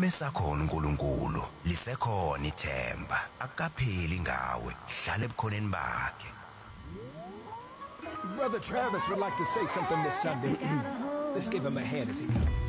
Usesakhona uNkulunkulu, lisekhona ithemba, akapheli ngawe, hlala ebukhoneni bakhe. Brother Travis would like to say something this Sunday. Let's give him a hand as he comes.